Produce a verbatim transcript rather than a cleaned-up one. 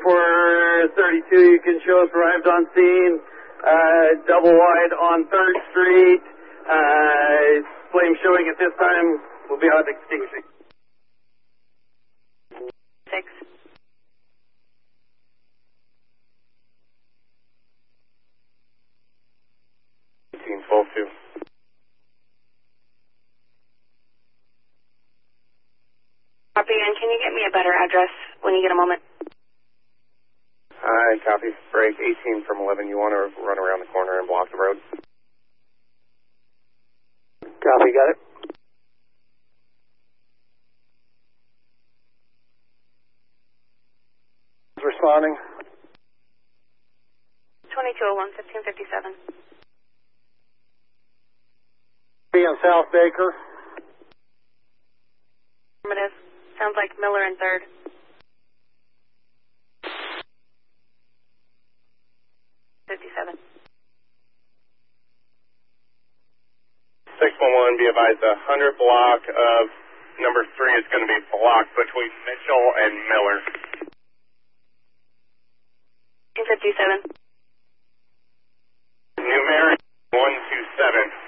four thirty-two, you can show us arrived on scene, uh, double wide on third Street, uh, flame showing at this time, will be out extinguishing. Six. eighteen twelve two. Copy, and can you get me a better address when you get a moment? Hi, copy. Break eighteen from eleven. You want to run around the corner and block the road? Copy, got it. Responding. twenty-two oh one, fifteen fifty-seven. Be on South Baker. Affirmative. Sounds like Miller in third. fifty-seven. six one one, be advised, the one hundred block of number three is going to be blocked between Mitchell and Miller. fifty-seven. Numeric one two seven.